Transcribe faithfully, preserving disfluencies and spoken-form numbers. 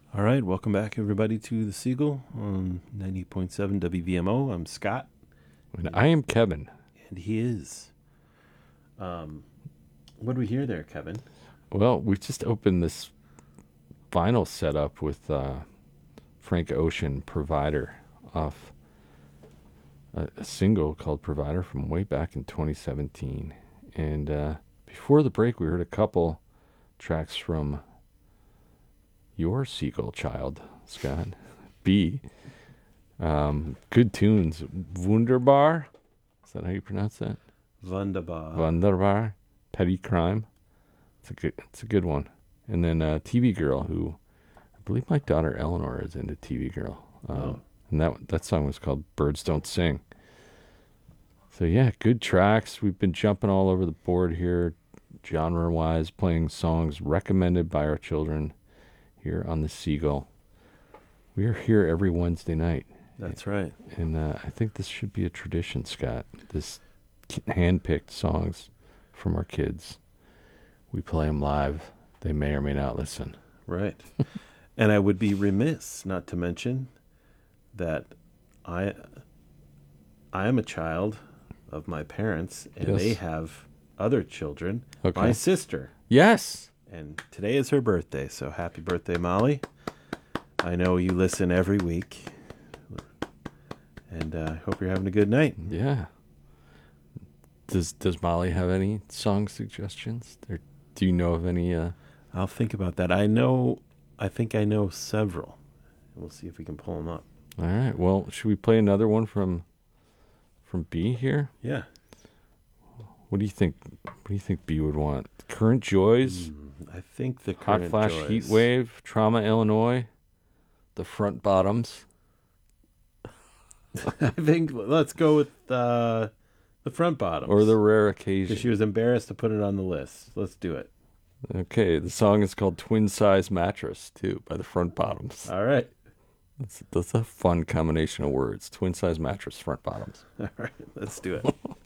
All right, welcome back, everybody, to The Seagull on ninety point seven W V M O. I'm Scott. And I am Kevin. And he is. Um, what do we hear there, Kevin? Well, we just opened this vinyl setup with uh, Frank Ocean, Provider, off a, a single called Provider from way back in twenty seventeen. And uh, before the break, we heard a couple tracks from your Seagull child, Scott, B. Um, good tunes. Wunderbar. Is that how you pronounce that? Wunderbar. Wunderbar. Petty Crime. It's a good, it's a good one. And then uh, T V Girl, who I believe my daughter Eleanor is into T V Girl. Um, Oh. And that that song was called Birds Don't Sing. So yeah, good tracks. We've been jumping all over the board here, genre-wise, playing songs recommended by our children here on the Seagull. We are here every Wednesday night. That's right. And uh, I think this should be a tradition, Scott. This ki- hand-picked songs from our kids. We play them live. They may or may not listen. Right. And I would be remiss not to mention that I I am a child of my parents, and Yes. they have other children. Okay. My sister. Yes. And today is her birthday, so happy birthday, Molly. I know you listen every week. And I uh, hope you're having a good night. Yeah. Does Does Molly have any song suggestions? Or do you know of any? Uh... I'll think about that. I know, I think I know several. We'll see if we can pull them up. All right. Well, should we play another one from from B here? Yeah. What do you think? What do you think B would want? Current Joys, Mm, I think the Hot current Flash Joys. Heat Wave, Trauma Illinois, The Front Bottoms. I think let's go with uh, the front bottom. Or The Rare Occasion. Because she was embarrassed to put it on the list. Let's do it. Okay, the song is called Twin Size Mattress, too, by the Front Bottoms. All right. That's, that's a fun combination of words. Twin Size Mattress, Front Bottoms. All right. Let's do it.